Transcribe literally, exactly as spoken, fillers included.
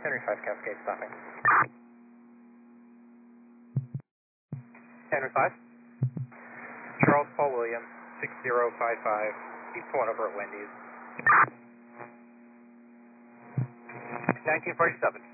Henry five Cascade stopping. Henry five. Charles Paul William, six zero five five. He's pulling over at Wendy's. nineteen forty-seven.